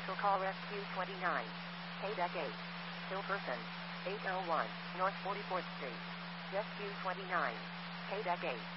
Special call Rescue 29. KDEC 8. Hillperson. 801 North 44th Street. Rescue 29. KDEC 8.